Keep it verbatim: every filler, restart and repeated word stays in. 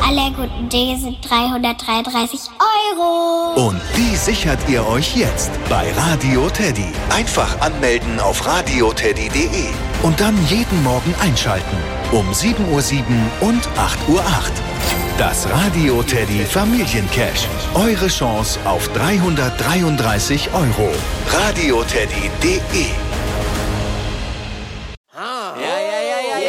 aller guten Dinge sind dreihundertdreiunddreißig Euro. Und die sichert ihr euch jetzt bei Radio Teddy. Einfach anmelden auf radioteddy punkt de und dann jeden Morgen einschalten. Um sieben Uhr sieben und acht Uhr acht. Das Radio Teddy Familiencash. Eure Chance auf dreihundertdreiunddreißig Euro. radioteddy punkt de